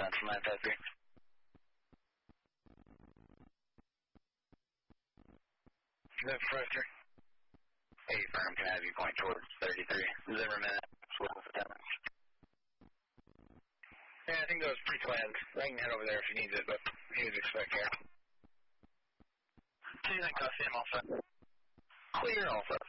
Central 953. Pressure. Hey, firm, can I have you point towards 33? Zimmerman, 12 for 10 minutes. Yeah, I think that was pre-planned. I can head over there if he needs it, but he was expecting it. 2 then, same also. Clear also.